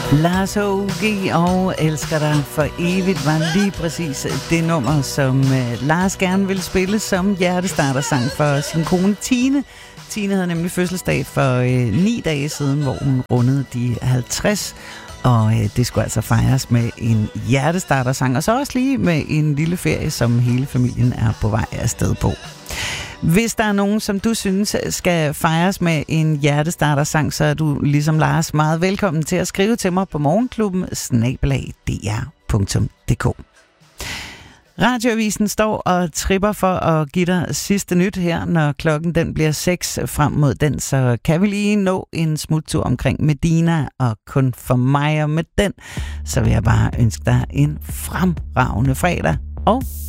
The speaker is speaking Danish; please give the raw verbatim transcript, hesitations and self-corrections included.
Lars H U G og Elsker dig for evigt var lige præcis det nummer, som uh, Lars gerne ville spille som hjertestartersang for sin kone Tine. Tine havde nemlig fødselsdag for uh, ni dage siden, hvor hun rundede de halvtreds, og uh, det skulle altså fejres med en hjertestartersang, og så også lige med en lille ferie, som hele familien er på vej afsted på. Hvis der er nogen, som du synes skal fejres med en hjertestartersang, så er du ligesom Lars meget velkommen til at skrive til mig på morgenklubben snabel-a d r punktum d k. Radioavisen står og tripper for at give dig sidste nyt her, når klokken den bliver seks frem mod den, så kan vi lige nå en smuttur omkring Medina, og kun for mig og med den, så vil jeg bare ønske dig en fremragende fredag og